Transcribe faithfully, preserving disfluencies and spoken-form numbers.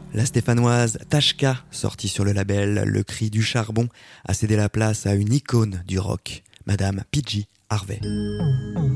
La stéphanoise Tashka, sortie sur le label Le Cri du Charbon, a cédé la place à une icône du rock, Madame P J Harvey.